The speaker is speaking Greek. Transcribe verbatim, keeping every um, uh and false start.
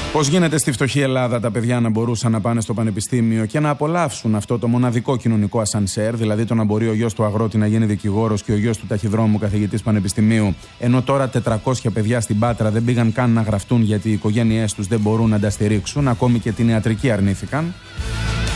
Πώς γίνεται στη φτωχή Ελλάδα τα παιδιά να μπορούσαν να πάνε στο πανεπιστήμιο και να απολαύσουν αυτό το μοναδικό κοινωνικό ασανσέρ, δηλαδή το να μπορεί ο γιος του αγρότη να γίνει δικηγόρος και ο γιος του ταχυδρόμου καθηγητής πανεπιστημίου, ενώ τώρα τετρακόσια παιδιά στην Πάτρα δεν πήγαν καν να γραφτούν γιατί οι οικογένειές τους δεν μπορούν να τα στηρίξουν, ακόμη και την ιατρική αρνήθηκαν.